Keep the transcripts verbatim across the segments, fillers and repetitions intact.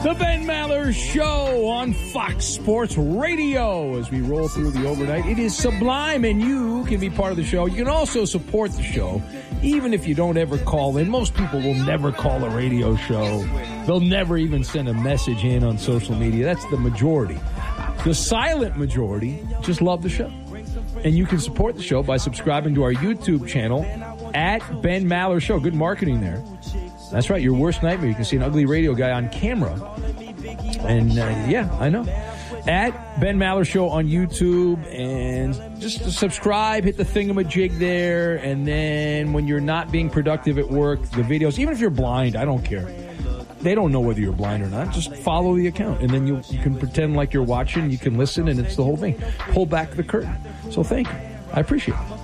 The Ben Maller Show on Fox Sports Radio as we roll through the overnight. It is sublime, and you can be part of the show. You can also support the show, even if you don't ever call in. Most people will never call a radio show. They'll never even send a message in on social media. That's the majority. The silent majority just love the show. And you can support the show by subscribing to our YouTube channel at Ben Maller Show. Good marketing there. That's right, your worst nightmare. You can see an ugly radio guy on camera. And, uh, yeah, I know. At Ben Maller Show on YouTube. And just subscribe, hit the thingamajig there. And then when you're not being productive at work, the videos, even if you're blind, I don't care. They don't know whether you're blind or not. Just follow the account. And then you, you can pretend like you're watching. You can listen, and it's the whole thing. Pull back the curtain. So thank you. I appreciate it.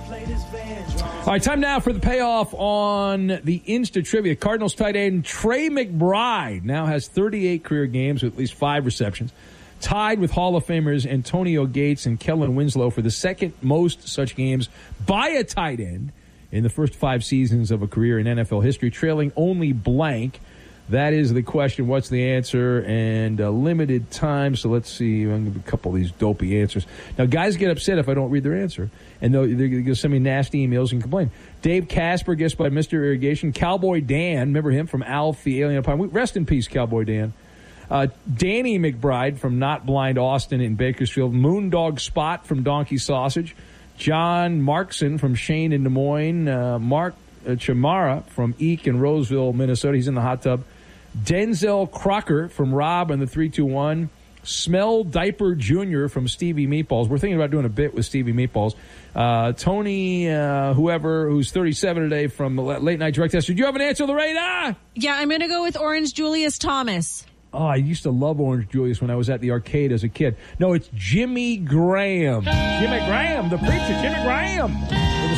All right, time now for the payoff on the Insta Trivia. Cardinals tight end Trey McBride now has thirty-eight career games with at least five receptions, tied with Hall of Famers Antonio Gates and Kellen Winslow for the second most such games by a tight end in the first five seasons of a career in N F L history, trailing only blank. That is the question. What's the answer? And uh, limited time. So let's see. I'm going to give a couple of these dopey answers. Now, guys get upset if I don't read their answer. And they're going to send me nasty emails and complain. Dave Casper, guessed by Mister Irrigation. Cowboy Dan, remember him from Alf, the Alien Upon. Rest in peace, Cowboy Dan. Uh, Danny McBride from Not Blind Austin in Bakersfield. Moondog Spot from Donkey Sausage. John Markson from Shane in Des Moines. Uh, Mark uh, Chamara from Eek in Roseville, Minnesota. He's in the hot tub. Denzel Crocker from Rob and the three two one. Smell Diaper Junior from Stevie Meatballs. We're thinking about doing a bit with Stevie Meatballs. Uh, Tony, uh, whoever, who's thirty-seven today from the Late Night Direct Test. Did you have an answer, Lorena? Yeah, I'm going to go with Orange Julius Thomas. Oh, I used to love Orange Julius when I was at the arcade as a kid. No, it's Jimmy Graham. Jimmy Graham, the preacher, Jimmy Graham. For the